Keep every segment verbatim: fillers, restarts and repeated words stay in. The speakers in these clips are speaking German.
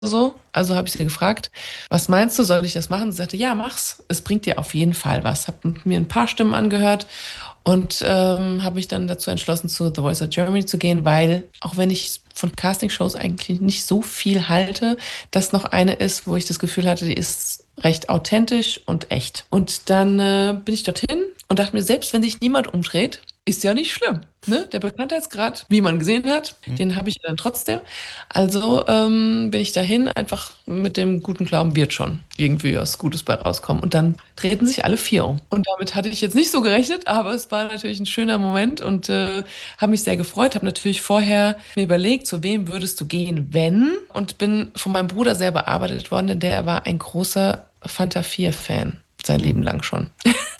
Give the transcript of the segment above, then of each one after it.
so. Also habe ich sie gefragt, was meinst du, soll ich das machen? Sie sagte, ja, mach's. Es bringt dir auf jeden Fall was. Habe mir ein paar Stimmen angehört und ähm, habe mich dann dazu entschlossen, zu The Voice of Germany zu gehen, weil auch wenn ich von Castingshows eigentlich nicht so viel halte, das noch eine ist, wo ich das Gefühl hatte, die ist recht authentisch und echt. Und dann äh, bin ich dorthin und dachte mir, selbst wenn sich niemand umdreht, ist ja nicht schlimm. Ne? Der Bekanntheitsgrad, wie man gesehen hat, mhm. den habe ich dann trotzdem. Also ähm, bin ich dahin, einfach mit dem guten Glauben, wird schon irgendwie was Gutes bei rauskommen. Und dann drehten sich alle vier um. Und damit hatte ich jetzt nicht so gerechnet, aber es war natürlich ein schöner Moment und äh, habe mich sehr gefreut. Habe natürlich vorher mir überlegt, zu wem würdest du gehen, wenn? Und bin von meinem Bruder sehr bearbeitet worden, denn der war ein großer Fanta vier Fan, sein Leben lang schon.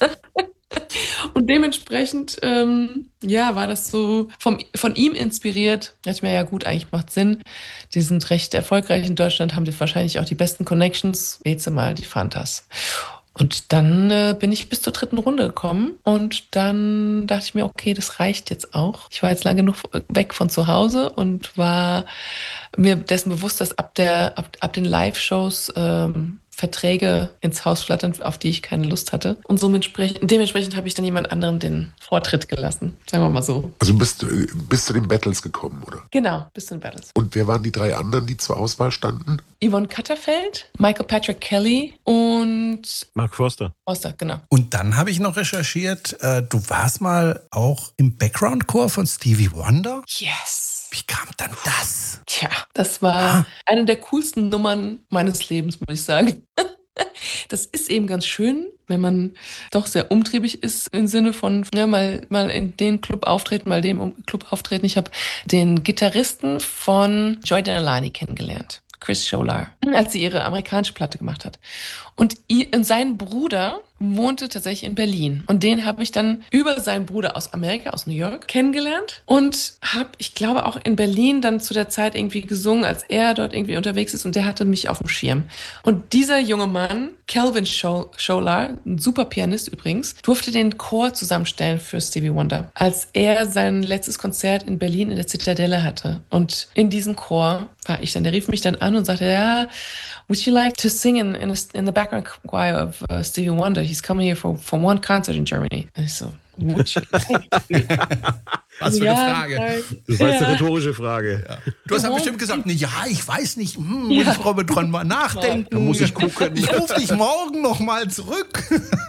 Und dementsprechend, ähm, ja, war das so vom, von ihm inspiriert. Da dachte ich mir, ja gut, eigentlich macht Sinn. Die sind recht erfolgreich in Deutschland, haben die wahrscheinlich auch die besten Connections. Wählst du mal die Fantas. Und dann äh, bin ich bis zur dritten Runde gekommen und dann dachte ich mir, okay, das reicht jetzt auch. Ich war jetzt lange genug weg von zu Hause und war mir dessen bewusst, dass ab der ab, ab den Live-Shows ähm, Verträge ins Haus flattern, auf die ich keine Lust hatte. Und somit dementsprechend habe ich dann jemand anderem den Vortritt gelassen. Sagen wir mal so. Also bist du bis zu den Battles gekommen, oder? Genau, bis zu den Battles. Und wer waren die drei anderen, die zur Auswahl standen? Yvonne Katterfeld, Michael Patrick Kelly und Mark Forster. Forster, genau. Und dann habe ich noch recherchiert, äh, du warst mal auch im Background-Chor von Stevie Wonder? Yes. Wie kam dann das? Tja, das war ah. eine der coolsten Nummern meines Lebens, muss ich sagen. Das ist eben ganz schön, wenn man doch sehr umtriebig ist im Sinne von ja, mal, mal in den Club auftreten, mal dem Club auftreten. Ich habe den Gitarristen von Joy Denalani kennengelernt, Chris Scholar, als sie ihre amerikanische Platte gemacht hat. Und sein Bruder wohnte tatsächlich in Berlin. Und den habe ich dann über seinen Bruder aus Amerika, aus New York, kennengelernt. Und habe, ich glaube, auch in Berlin dann zu der Zeit irgendwie gesungen, als er dort irgendwie unterwegs ist. Und der hatte mich auf dem Schirm. Und dieser junge Mann, Calvin Scholar, ein super Pianist übrigens, durfte den Chor zusammenstellen für Stevie Wonder, als er sein letztes Konzert in Berlin in der Zitadelle hatte. Und in diesem Chor war ich dann. Der rief mich dann an und sagte, ja, would you like to sing in, in, in the background choir of uh, Stevie Wonder? He's coming here for, for one concert in Germany. Und ich so, would you like? Was für ja, eine Frage. Das war jetzt eine rhetorische Frage. Ja. Du hast ja bestimmt gesagt, nee, ja, ich weiß nicht, hm, muss ja. ich Robert dran mal nachdenken. Da muss ich gucken. Ich rufe dich morgen noch mal zurück.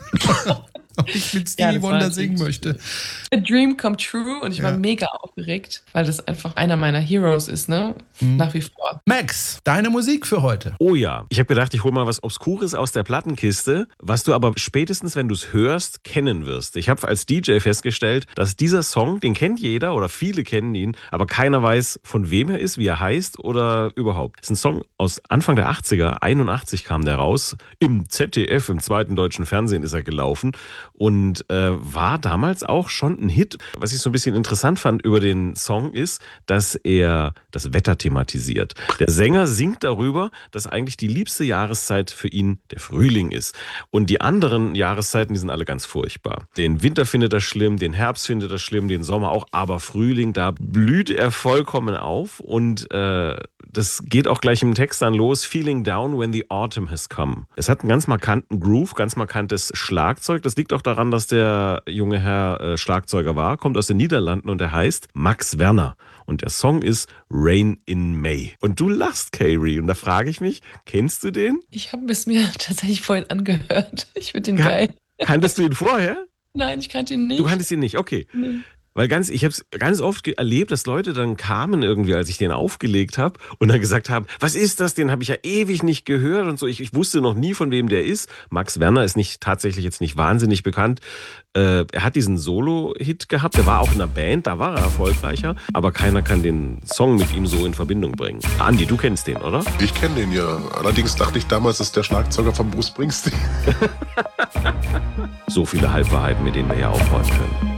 Ob ich mit Stevie ja, Wonder singen möchte. A dream come true und ich ja. war mega aufgeregt, weil das einfach einer meiner Heroes ist, ne? Mhm. Nach wie vor. Max, deine Musik für heute. Oh ja, ich habe gedacht, ich hole mal was Obskures aus der Plattenkiste, was du aber spätestens, wenn du es hörst, kennen wirst. Ich habe als D J festgestellt, dass dieser Song, den kennt jeder oder viele kennen ihn, aber keiner weiß, von wem er ist, wie er heißt oder überhaupt. Das ist ein Song aus Anfang der achtziger, einundachtzig kam der raus. Im Z D F, im zweiten deutschen Fernsehen ist er gelaufen. Und äh, war damals auch schon ein Hit. Was ich so ein bisschen interessant fand über den Song ist, dass er das Wetter thematisiert. Der Sänger singt darüber, dass eigentlich die liebste Jahreszeit für ihn der Frühling ist. Und die anderen Jahreszeiten, die sind alle ganz furchtbar. Den Winter findet er schlimm, den Herbst findet er schlimm, den Sommer auch. Aber Frühling, da blüht er vollkommen auf. Und äh, das geht auch gleich im Text dann los. Feeling down when the autumn has come. Es hat einen ganz markanten Groove, ganz markantes Schlagzeug. Das liegt auch daran, dass der junge Herr äh, Schlagzeuger war, kommt aus den Niederlanden und er heißt Max Werner. Und der Song ist Rain in May. Und du lachst, Kayri. Und da frage ich mich, kennst du den? Ich habe es mir tatsächlich vorhin angehört. Ich finde den ja, geil. Kanntest du ihn vorher? Nein, ich kannte ihn nicht. Du kanntest ihn nicht, okay. Nee. Weil ganz, ich habe es ganz oft erlebt, dass Leute dann kamen irgendwie, als ich den aufgelegt habe und dann gesagt haben, was ist das? Den habe ich ja ewig nicht gehört und so. Ich, ich wusste noch nie, von wem der ist. Max Werner ist nicht tatsächlich jetzt nicht wahnsinnig bekannt. Äh, er hat diesen Solo-Hit gehabt. Der war auch in einer Band, da war er erfolgreicher. Aber keiner kann den Song mit ihm so in Verbindung bringen. Andi, du kennst den, oder? Ich kenne den ja. Allerdings dachte ich damals, das ist der Schlagzeuger von Bruce Springsteen. So viele Halbwahrheiten, mit denen wir ja aufräumen können.